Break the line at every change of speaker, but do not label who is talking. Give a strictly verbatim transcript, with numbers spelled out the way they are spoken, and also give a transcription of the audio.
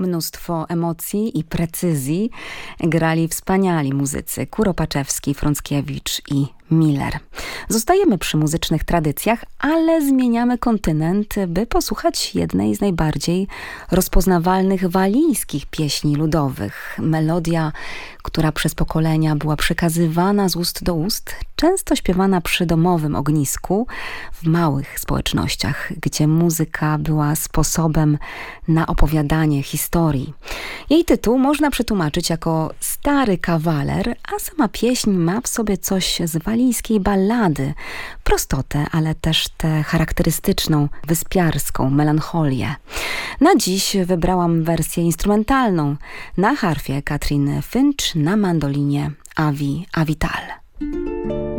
Mnóstwo emocji i precyzji grali wspaniali muzycy Kuropaczewski, Frąckiewicz i Miller. Zostajemy przy muzycznych tradycjach, ale zmieniamy kontynent, by posłuchać jednej z najbardziej rozpoznawalnych walijskich pieśni ludowych. Melodia, która przez pokolenia była przekazywana z ust do ust, często śpiewana przy domowym ognisku w małych społecznościach, gdzie muzyka była sposobem na opowiadanie historii. Jej tytuł można przetłumaczyć jako Stary kawaler, a sama pieśń ma w sobie coś z walijskiej ballady. Prostotę, ale też tę charakterystyczną, wyspiarską melancholię. Na dziś wybrałam wersję instrumentalną na harfie Katrin Finch, na mandolinie Avi Avital.